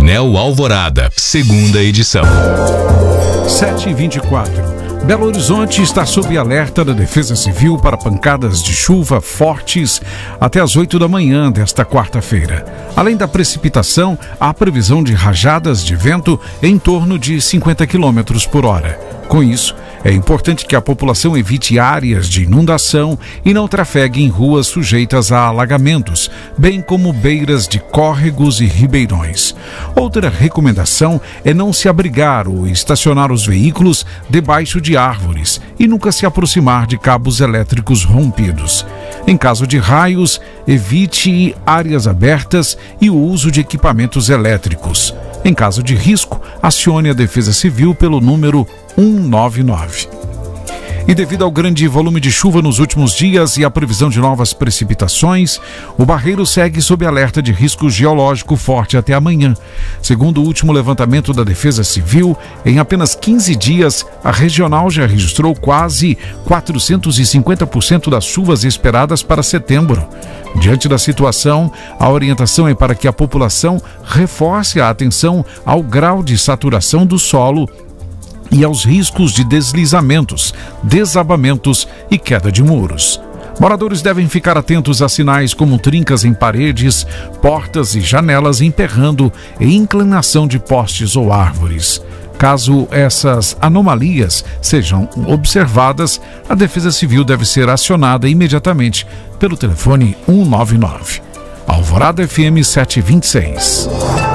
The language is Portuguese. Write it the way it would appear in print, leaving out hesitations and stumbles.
Painel Alvorada, segunda edição. 7h24. Belo Horizonte está sob alerta da Defesa Civil para pancadas de chuva fortes até as 8 da manhã desta quarta-feira. Além da precipitação, há previsão de rajadas de vento em torno de 50 km por hora. Com isso, é importante que a população evite áreas de inundação e não trafegue em ruas sujeitas a alagamentos, bem como beiras de córregos e ribeirões. Outra recomendação é não se abrigar ou estacionar os veículos debaixo de árvores e nunca se aproximar de cabos elétricos rompidos. Em caso de raios, evite áreas abertas e o uso de equipamentos elétricos. Em caso de risco, acione a Defesa Civil pelo número 199. E devido ao grande volume de chuva nos últimos dias e à previsão de novas precipitações, o Barreiro segue sob alerta de risco geológico forte até amanhã. Segundo o último levantamento da Defesa Civil, em apenas 15 dias, a regional já registrou quase 450% das chuvas esperadas para setembro. Diante da situação, a orientação é para que a população reforce a atenção ao grau de saturação do solo e aos riscos de deslizamentos, desabamentos e queda de muros. Moradores devem ficar atentos a sinais como trincas em paredes, portas e janelas emperrando e inclinação de postes ou árvores. Caso essas anomalias sejam observadas, a Defesa Civil deve ser acionada imediatamente pelo telefone 199. Alvorada FM 726.